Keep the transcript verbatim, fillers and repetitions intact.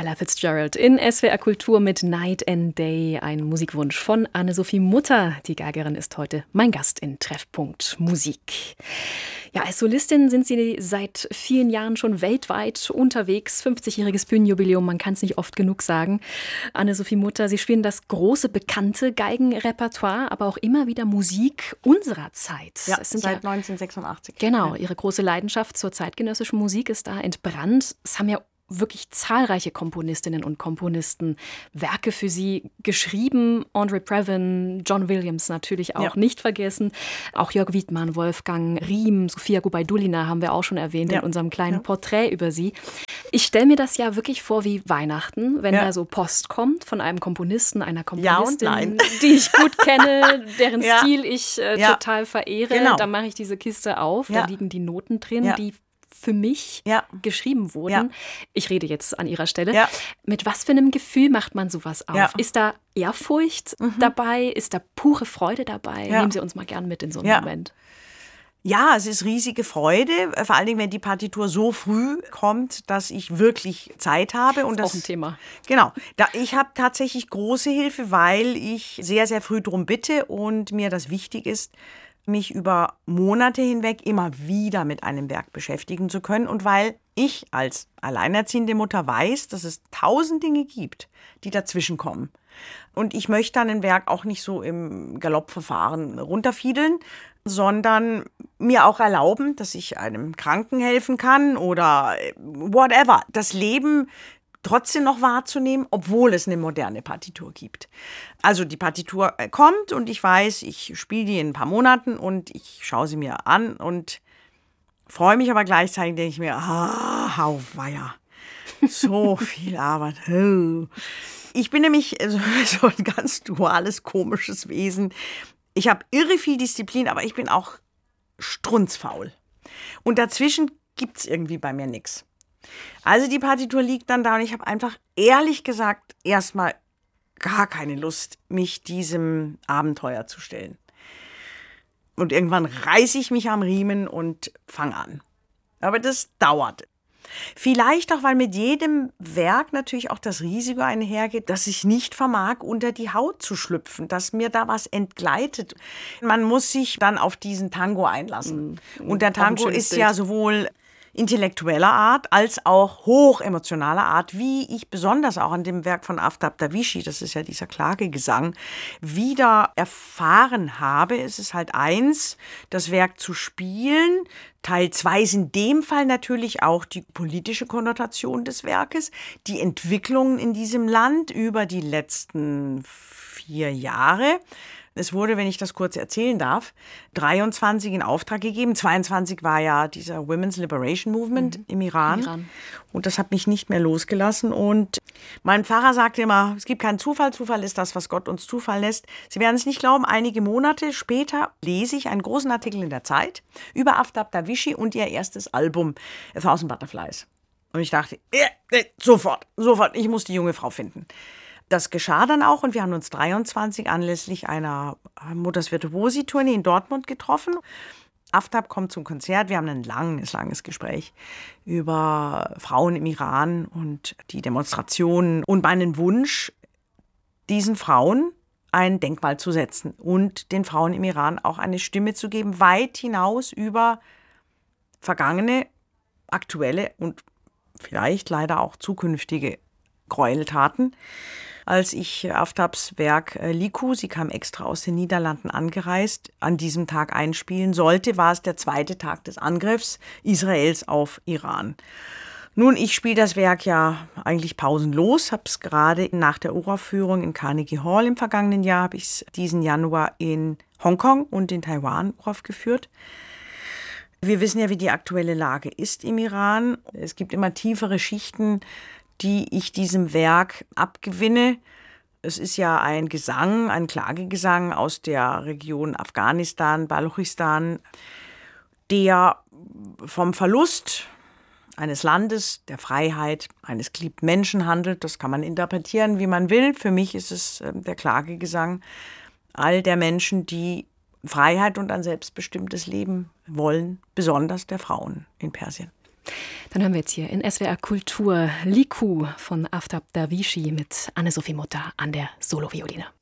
Ella Fitzgerald in S W R Kultur mit Night and Day, ein Musikwunsch von Anne-Sophie Mutter. Die Geigerin ist heute mein Gast in Treffpunkt Musik. Ja, als Solistin sind Sie seit vielen Jahren schon weltweit unterwegs. fünfzigjähriges Bühnenjubiläum, man kann es nicht oft genug sagen. Anne-Sophie Mutter, Sie spielen das große, bekannte Geigenrepertoire, aber auch immer wieder Musik unserer Zeit. Ja, es sind seit ja, neunzehnhundertsechsundachtzig. Genau, ja. Ihre große Leidenschaft zur zeitgenössischen Musik ist da entbrannt. Es haben ja wirklich zahlreiche Komponistinnen und Komponisten Werke für Sie geschrieben. Andre Previn, John Williams natürlich auch ja. nicht vergessen. Auch Jörg Wiedmann, Wolfgang Riem, Sofia Gubaidulina haben wir auch schon erwähnt ja. in unserem kleinen ja. Porträt über Sie. Ich stelle mir das ja wirklich vor wie Weihnachten, wenn ja. da so Post kommt von einem Komponisten, einer Komponistin, ja und nein. die ich gut kenne, deren ja. Stil ich äh, ja. total verehre. Genau. Dann mache ich diese Kiste auf, ja. da liegen die Noten drin, ja. die für mich ja. geschrieben wurden. Ja. Ich rede jetzt an Ihrer Stelle. Ja. Mit was für einem Gefühl macht man sowas auf? Ja. Ist da Ehrfurcht mhm. dabei? Ist da pure Freude dabei? Ja. Nehmen Sie uns mal gern mit in so einen ja. Moment. Ja, es ist riesige Freude, vor allen Dingen, wenn die Partitur so früh kommt, dass ich wirklich Zeit habe. Und das ist das auch ein Thema. Genau. Da, ich habe tatsächlich große Hilfe, weil ich sehr, sehr früh drum bitte und mir das wichtig ist, mich über Monate hinweg immer wieder mit einem Werk beschäftigen zu können. Und weil ich als alleinerziehende Mutter weiß, dass es tausend Dinge gibt, die dazwischen kommen. Und ich möchte dann ein Werk auch nicht so im Galoppverfahren runterfiedeln, sondern mir auch erlauben, dass ich einem Kranken helfen kann oder whatever. Das Leben trotzdem noch wahrzunehmen, obwohl es eine moderne Partitur gibt. Also die Partitur kommt und ich weiß, ich spiele die in ein paar Monaten und ich schaue sie mir an und freue mich, aber gleichzeitig denke ich mir, ah, Hauweia, so viel Arbeit. Ich bin nämlich so ein ganz duales, komisches Wesen. Ich habe irre viel Disziplin, aber ich bin auch strunzfaul. Und dazwischen gibt es irgendwie bei mir nichts. Also die Partitur liegt dann da und ich habe einfach ehrlich gesagt erstmal gar keine Lust, mich diesem Abenteuer zu stellen. Und irgendwann reiße ich mich am Riemen und fange an. Aber das dauert. Vielleicht auch, weil mit jedem Werk natürlich auch das Risiko einhergeht, dass ich nicht vermag, unter die Haut zu schlüpfen, dass mir da was entgleitet. Man muss sich dann auf diesen Tango einlassen. Mhm. Und der Tango ist ja sowohl intellektueller Art als auch hochemotionaler Art, wie ich besonders auch an dem Werk von Aftab Davichi, das ist ja dieser Klagegesang, wieder erfahren habe. Es ist halt eins, das Werk zu spielen. Teil zwei ist in dem Fall natürlich auch die politische Konnotation des Werkes, die Entwicklungen in diesem Land über die letzten vier Jahre. Es wurde, wenn ich das kurz erzählen darf, dreiundzwanzig in Auftrag gegeben. zweiundzwanzig war ja dieser Women's Liberation Movement mhm. im Iran. Iran. Und das hat mich nicht mehr losgelassen. Und mein Pfarrer sagte immer, es gibt keinen Zufall. Zufall ist das, was Gott uns zufallen lässt. Sie werden es nicht glauben, einige Monate später lese ich einen großen Artikel in der Zeit über Aftab Davichi und ihr erstes Album A Thousand Butterflies. Und ich dachte, äh, äh, sofort, sofort, ich muss die junge Frau finden. Das geschah dann auch und wir haben uns dreiundzwanzig anlässlich einer Mutters Virtuosi-Tournee in Dortmund getroffen. Aftab kommt zum Konzert. Wir haben ein langes, langes Gespräch über Frauen im Iran und die Demonstrationen und meinen Wunsch, diesen Frauen ein Denkmal zu setzen und den Frauen im Iran auch eine Stimme zu geben, weit hinaus über vergangene, aktuelle und vielleicht leider auch zukünftige Gräueltaten. Als ich Aftabs Werk äh, Liku, sie kam extra aus den Niederlanden angereist, an diesem Tag einspielen sollte, war es der zweite Tag des Angriffs Israels auf Iran. Nun, ich spiele das Werk ja eigentlich pausenlos, habe es gerade nach der Uraufführung in Carnegie Hall im vergangenen Jahr, habe ich es diesen Januar in Hongkong und in Taiwan uraufgeführt. Wir wissen ja, wie die aktuelle Lage ist im Iran. Es gibt immer tiefere Schichten, die ich diesem Werk abgewinne. Es ist ja ein Gesang, ein Klagegesang aus der Region Afghanistan, Baluchistan, der vom Verlust eines Landes, der Freiheit, eines geliebten Menschen handelt. Das kann man interpretieren, wie man will. Für mich ist es der Klagegesang all der Menschen, die Freiheit und ein selbstbestimmtes Leben wollen, besonders der Frauen in Persien. Dann hören wir jetzt hier in S W R Kultur Liku von Aftab Davichi mit Anne-Sophie Mutter an der Solovioline.